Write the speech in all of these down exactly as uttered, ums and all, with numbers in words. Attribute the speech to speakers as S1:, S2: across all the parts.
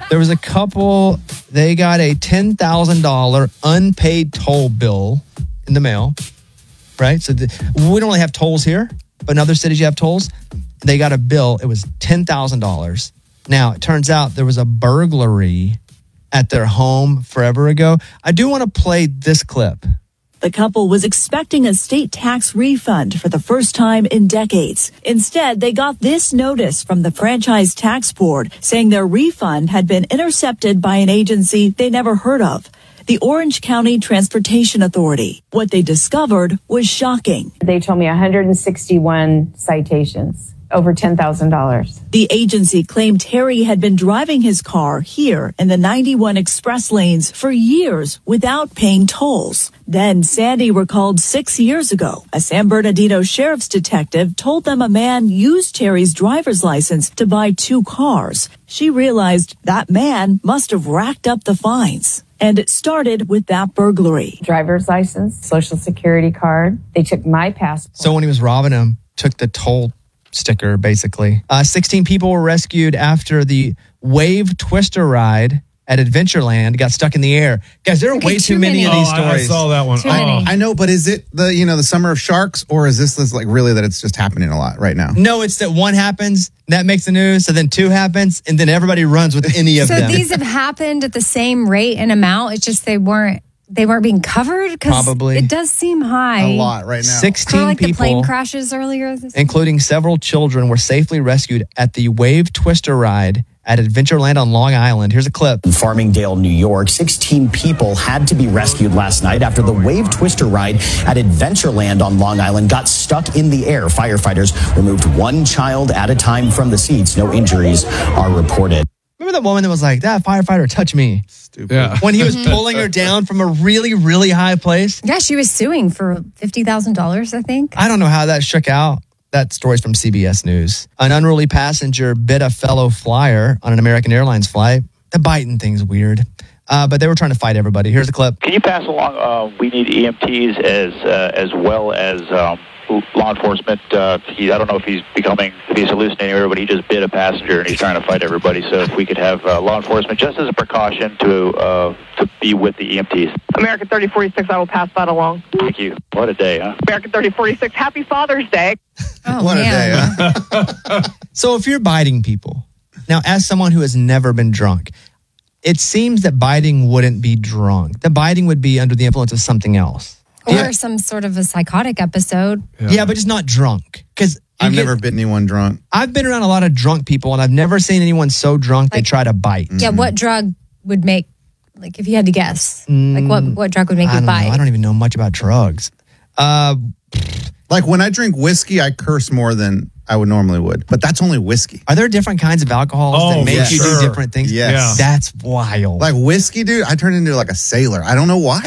S1: There was a couple, they got a ten thousand dollars unpaid toll bill in the mail, right? So the, we don't really have tolls here, but in other cities you have tolls. They got a bill. It was ten thousand dollars. Now, it turns out there was a burglary at their home forever ago. I do want to play this clip.
S2: The couple was expecting a state tax refund for the first time in decades. Instead, they got this notice from the Franchise Tax Board saying their refund had been intercepted by an agency they never heard of, the Orange County Transportation Authority. What they discovered was shocking.
S3: They told me one hundred sixty-one citations, over ten thousand dollars.
S2: The agency claimed Terry had been driving his car here in the ninety-one express lanes for years without paying tolls. Then Sandy recalled six years ago, a San Bernardino sheriff's detective told them a man used Terry's driver's license to buy two cars. She realized that man must have racked up the fines. And it started with that burglary.
S3: Driver's license, social security card. They took my passport.
S1: So when he was robbing him, took the toll sticker, basically. Uh, sixteen people were rescued after the Wave Twister ride at Adventureland got stuck in the air. Guys, there are
S4: Okay,
S1: way too
S4: too
S1: many,
S4: many.
S1: of these
S5: Oh, I-
S1: stories.
S5: I saw that one.
S4: Too
S5: Oh.
S4: many.
S6: I know, but is it the, you know, the summer of sharks, or is this, this like really that it's just happening a lot right now?
S1: No, it's that one happens, that makes the news, so then two happens, and then everybody runs with any of
S4: So
S1: them.
S4: these have happened at the same rate and amount. It's just they weren't they weren't being covered. 'Cause
S1: Probably.
S4: it does seem high.
S6: A lot right now.
S4: Kind
S1: sixteen
S4: of like the plane
S1: people,
S4: crashes earlier. This
S1: including several children, were safely rescued at the Wave Twister ride at Adventureland on Long Island. Here's a clip.
S7: In Farmingdale, New York, sixteen people had to be rescued last night after the Wave Twister ride at Adventureland on Long Island got stuck in the air. Firefighters removed one child at a time from the seats. No injuries are reported.
S1: Remember that woman that was like, that firefighter touched me?
S6: Stupid.
S5: Yeah.
S1: When he was pulling her down from a really, really high place?
S4: yeah, she was suing for fifty thousand dollars, I think.
S1: I don't know how that shook out. That story's from C B S News. An unruly passenger bit a fellow flyer on an American Airlines flight. The biting thing's weird. Uh, but they were trying to fight everybody. Here's a clip.
S8: Can you pass along, uh, we need E M Ts as uh, as well as um, law enforcement. Uh, he, I don't know if he's becoming, if he's hallucinating or, but he just bit a passenger and he's trying to fight everybody. So if we could have uh, law enforcement just as a precaution to uh, to be with the E M Ts.
S9: American thirty forty-six, I will pass that along.
S8: Thank you. What a day, huh?
S9: American thirty forty-six, happy Father's Day.
S4: Oh,
S6: What a
S4: man.
S6: day, huh?
S1: So if you're biting people, now as someone who has never been drunk, it seems that biting wouldn't be drunk. The biting would be under the influence of something else.
S4: Or
S1: Yeah.
S4: some sort of a psychotic episode.
S1: Yeah, but just not drunk. Because
S6: I've never been anyone drunk.
S1: I've been around a lot of drunk people, and I've never seen anyone so drunk they
S4: Like-
S1: try to bite.
S4: Yeah, what drug would make, like if you had to guess, like what, what drug would make
S1: I
S4: you
S1: don't know.
S4: bite?
S1: I don't even know much about drugs. Uh,
S6: Like when I drink whiskey, I curse more than I would normally would. But that's only whiskey.
S1: are there different kinds of alcohols
S5: Oh,
S1: that make
S6: yeah,
S1: you
S5: sure.
S1: do different things?
S6: Yes.
S5: Yeah.
S1: That's wild.
S6: Like whiskey, dude, I turned into like a sailor. I don't know why.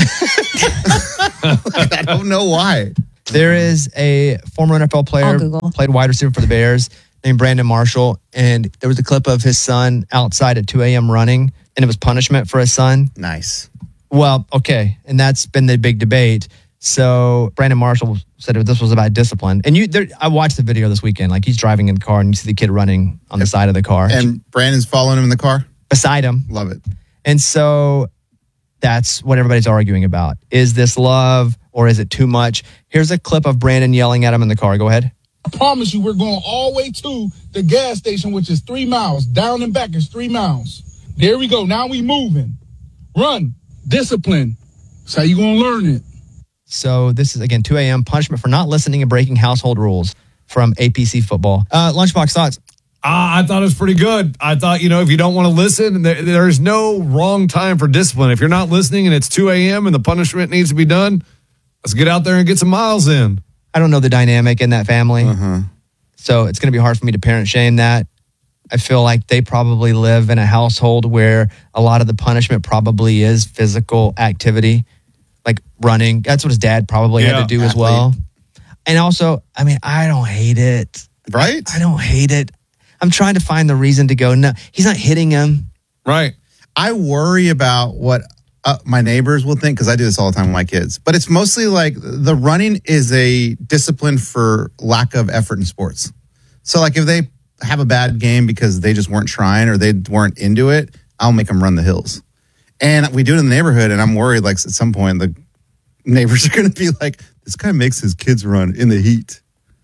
S6: Like, I don't know why.
S1: There is a former N F L player,
S4: I'll Google.
S1: played wide receiver for the Bears, named Brandon Marshall. And there was a clip of his son outside at two a.m. running, and it was punishment for his son.
S6: Nice.
S1: Well, okay. And that's been the big debate. So Brandon Marshall said this was about discipline. And you, there, I watched the video this weekend. Like he's driving in the car and you see the kid running on the side of the car
S6: And Brandon's following him in the car.
S1: beside him.
S6: Love it.
S1: And so that's what everybody's arguing about. Is this love or is it too much? Here's a clip of Brandon yelling at him in the car. Go ahead.
S10: I promise you, we're going all the way to the gas station, which is three miles. Down and back is three miles. There we go. Now we moving. Run. Discipline. That's how you going to learn it.
S1: So this is, again, two a.m. punishment for not listening and breaking household rules from A P C football. Uh, Lunchbox thoughts.
S5: Uh, I thought it was pretty good. I thought, you know, if you don't want to listen, there, there's no wrong time for discipline. If you're not listening and it's two a.m. and the punishment needs to be done, let's get out there and get some miles in.
S1: I don't know the dynamic in that family. So it's going to be hard for me to parent shame that. I feel like they probably live in a household where a lot of the punishment probably is physical activity, like running. That's what his dad probably had
S5: Yeah,
S1: to do as
S6: athlete.
S1: well. And also, I mean, I don't hate it.
S6: Right?
S1: I don't hate it. I'm trying to find the reason to go, no, he's not hitting him.
S5: Right.
S6: I worry about what uh, my neighbors will think because I do this all the time with my kids. But it's mostly like the running is a discipline for lack of effort in sports. So like if they have a bad game because they just weren't trying or they weren't into it, I'll make them run the hills. And we do it in the neighborhood, and I'm worried, like, at some point, the neighbors are going to be like, this guy makes his kids run in the heat.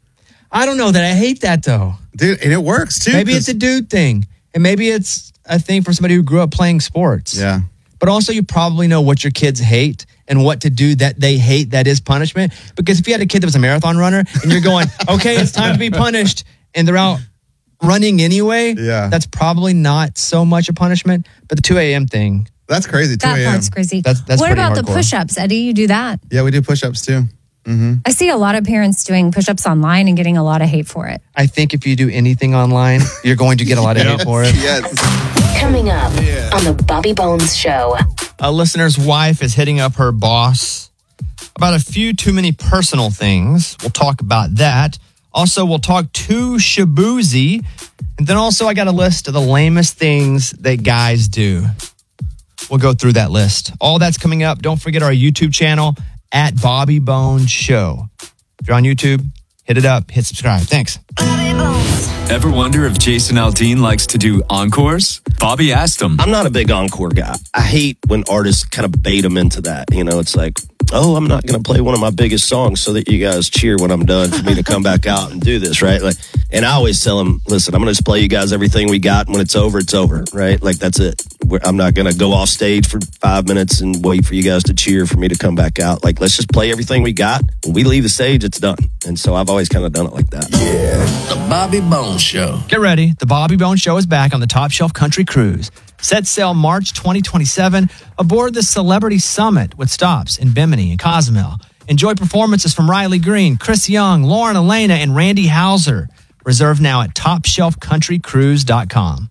S1: I don't know that. I hate that, though.
S6: Dude, and it works, too.
S1: Maybe it's a dude thing. And maybe it's a thing for somebody who grew up playing sports.
S6: Yeah.
S1: But also, you probably know what your kids hate and what to do that they hate that is punishment. Because if you had a kid that was a marathon runner and you're going, okay, it's time to be punished, and they're out running anyway,
S6: yeah.
S1: that's probably not so much a punishment. But the two a.m. thing.
S6: That's crazy, two
S4: That
S6: a.m.
S4: part's crazy.
S1: That's, that's
S4: what
S1: pretty
S4: about the
S1: hardcore.
S4: push-ups, Eddie? You do that?
S6: Yeah, we do push-ups, too. Mm-hmm.
S4: I see a lot of parents doing push-ups online and getting a lot of hate for it.
S1: I think if you do anything online, you're going to get a lot of hate for it.
S6: Yes.
S11: Coming up yeah. on the Bobby Bones Show.
S1: A listener's wife is hitting up her boss about a few too many personal things. We'll talk about that. Also, we'll talk to Shabuzi. And then also, I got a list of the lamest things that guys do. We'll go through that list. All that's coming up. Don't forget our YouTube channel at Bobby Bones Show. If you're on YouTube, hit it up. Hit subscribe. Thanks.
S12: Ever wonder if Jason Aldean likes to do encores? Bobby asked him.
S13: I'm not a big encore guy. I hate when artists kind of bait them into that. You know, it's like, oh, I'm not going to play one of my biggest songs so that you guys cheer when I'm done for me to come back out and do this, right? Like, and I always tell them, listen, I'm going to just play you guys everything we got. And when it's over, it's over, right? Like, that's it. We're, I'm not going to go off stage for five minutes and wait for you guys to cheer for me to come back out. Like, let's just play everything we got. When we leave the stage, it's done. And so I've always kind of done it like that.
S14: Yeah, the Bobby Bones Show.
S1: Get ready. The Bobby Bones Show is back on the Top Shelf Country Cruise. Set sail March twenty twenty-seven aboard the Celebrity Summit with stops in Bimini and Cozumel. Enjoy performances from Riley Green, Chris Young, Lauren Elena, and Randy Hauser. Reserve now at top shelf country cruise dot com.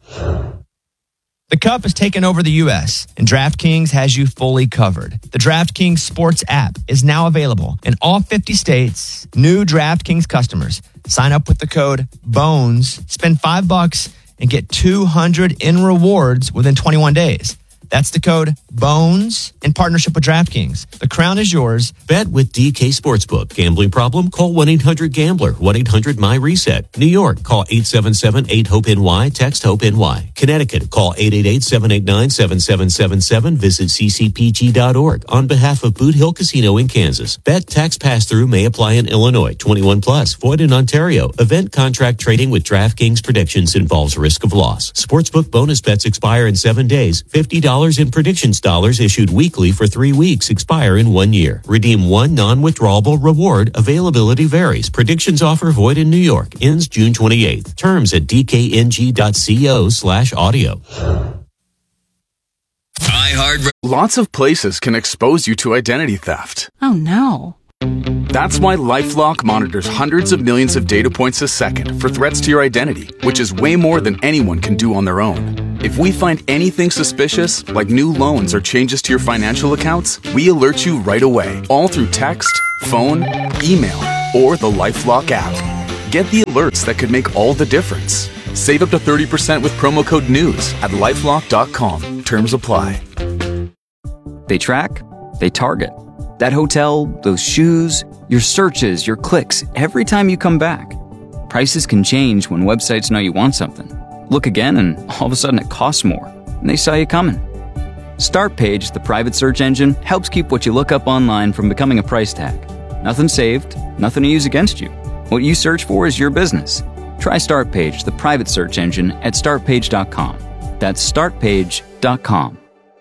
S1: The Cup has taken over the U S, and DraftKings has you fully covered. The DraftKings Sports app is now available in all fifty states. New DraftKings customers sign up with the code BONES, spend five bucks, and get two hundred in rewards within twenty-one days. That's the code BONES in partnership with DraftKings. The crown is yours.
S15: Bet with D K Sportsbook. Gambling problem? Call one eight hundred gambler. one eight hundred my reset. New York, call eight seven seven eight hope N Y. Text HOPE-NY. Connecticut, call eight eight eight seven eight nine seven seven seven seven. Visit c c p g dot org. On behalf of Boot Hill Casino in Kansas. Bet tax pass-through may apply in Illinois. twenty-one plus. Void in Ontario. Event contract trading with DraftKings predictions involves risk of loss. Sportsbook bonus bets expire in seven days. fifty dollars in predictions dollars issued weekly for three weeks, expire in one year. Redeem one non-withdrawable reward. Availability varies. Predictions offer void in New York. Ends June twenty-eighth. Terms at d k n g dot co slash audio.
S16: iHeart. Lots of places can expose you to identity theft.
S17: Oh no.
S16: That's why LifeLock monitors hundreds of millions of data points a second for threats to your identity, which is way more than anyone can do on their own. If we find anything suspicious, like new loans or changes to your financial accounts, we alert you right away, all through text, phone, email, or the LifeLock app. Get the alerts that could make all the difference. Save up to thirty percent with promo code NEWS at lifelock dot com. Terms apply.
S18: They track, they target. That hotel, those shoes, your searches, your clicks, every time you come back. Prices can change when websites know you want something. Look again and all of a sudden it costs more. And they saw you coming. Startpage, the private search engine, helps keep what you look up online from becoming a price tag. Nothing saved, nothing to use against you. What you search for is your business. Try Startpage, the private search engine, at start page dot com. That's start page dot com.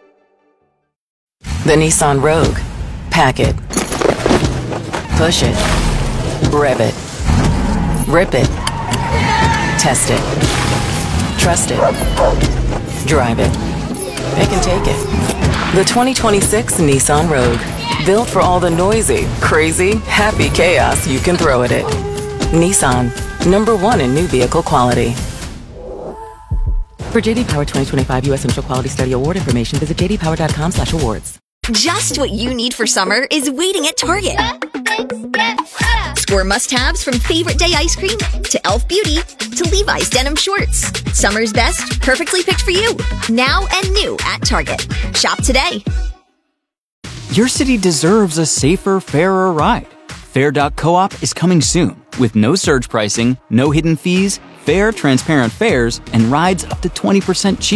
S19: The Nissan Rogue. Pack it. Push it. Rev it. Rip it. Test it. Trust it. Drive it. It can take it. The twenty twenty-six Nissan Rogue. Built for all the noisy, crazy, happy chaos you can throw at it. Nissan. Number one in new vehicle quality. For J D Power twenty twenty-five U S Initial Quality Study Award information, visit j d power dot com slash awards.
S20: Just what you need for summer is waiting at Target. Score must-haves from Favorite Day ice cream to Elf Beauty to Levi's denim shorts. Summer's best, perfectly picked for you. Now and new at Target. Shop today.
S18: Your city deserves a safer, fairer ride. Fair dot coop is coming soon with no surge pricing, no hidden fees, fair, transparent fares, and rides up to twenty percent cheaper.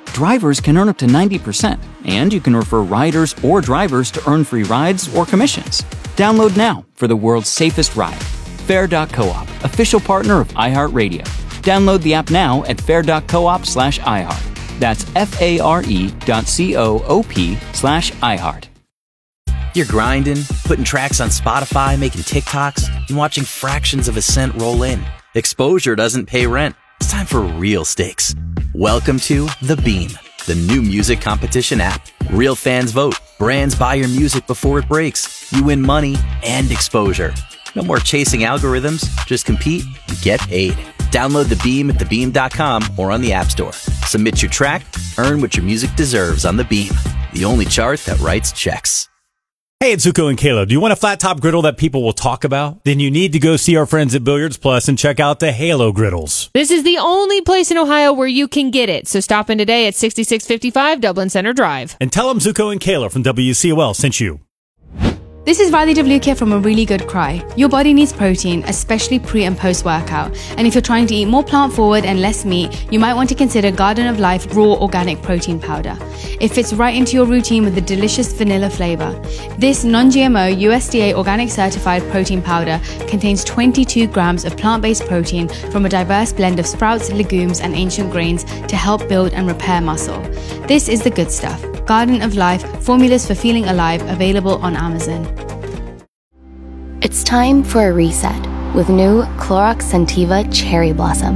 S18: drivers can earn up to ninety percent, and you can refer riders or drivers to earn free rides or commissions. Download now for the world's safest ride. Fair dot coop, official partner of iHeartRadio. Download the app now at fair dot coop slash iHeart. That's F-A-R-E dot C-O-O-P slash iHeart.
S17: You're grinding, putting tracks on Spotify, making TikToks, and watching fractions of a cent roll in. Exposure doesn't pay rent. It's time for real stakes. Welcome to The Beam, the new music competition app. Real fans vote. Brands buy your music before it breaks. You win money and exposure. No more chasing algorithms. Just compete and get paid. Download The Beam at the beam dot com or on the App Store. Submit your track. Earn what your music deserves on The Beam, the only chart that writes checks.
S21: Hey, it's Zuko and Kayla. Do you want a flat top griddle that people will talk about? Then you need to go see our friends at Billiards Plus and check out the Halo griddles.
S22: This is the only place in Ohio where you can get it. So stop in today at sixty-six fifty-five Dublin Center Drive.
S21: And tell them Zuko and Kayla from W C O L sent you.
S23: This is Riley Devlukia from A Really Good Cry. Your body needs protein, especially pre and post workout. And if you're trying to eat more plant forward and less meat, you might want to consider Garden of Life Raw Organic Protein Powder. It fits right into your routine with a delicious vanilla flavor. This non-G M O U S D A organic certified protein powder contains twenty-two grams of plant-based protein from a diverse blend of sprouts, legumes, and ancient grains to help build and repair muscle. This is the good stuff. Garden of Life, formulas for feeling alive, available on Amazon.
S11: It's time for a reset with new Clorox Scentiva Cherry Blossom.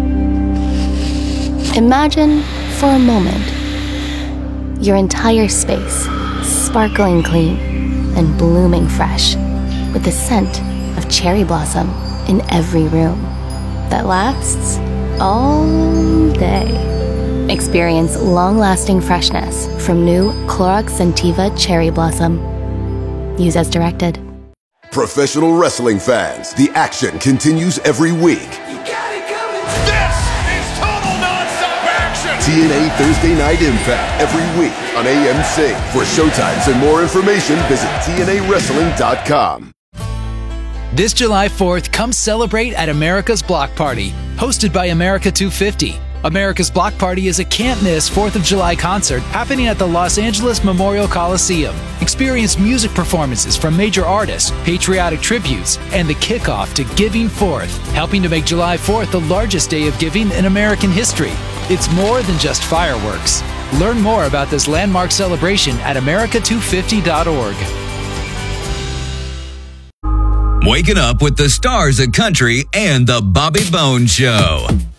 S11: Imagine, for a moment, your entire space sparkling clean and blooming fresh with the scent of cherry blossom in every room that lasts all day. Experience long-lasting freshness from new Clorox Scentiva Cherry Blossom. Use as directed.
S24: Professional wrestling fans, the action continues every week.
S25: This is total nonstop action!
S24: T N A Thursday Night Impact every week on A M C. For showtimes and more information, visit T N A wrestling dot com.
S26: This July fourth, come celebrate at America's Block Party, hosted by America two fifty. America's Block Party is a can't-miss fourth of July concert happening at the Los Angeles Memorial Coliseum. Experience music performances from major artists, patriotic tributes, and the kickoff to Giving Fourth, helping to make July fourth the largest day of giving in American history. It's more than just fireworks. Learn more about this landmark celebration at America two fifty dot org.
S27: Waking up with the stars of country and the Bobby Bones Show.